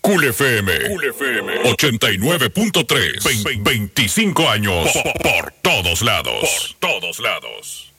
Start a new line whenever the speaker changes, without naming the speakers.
Cool FM 89.3. 25 años por todos lados. Por todos lados.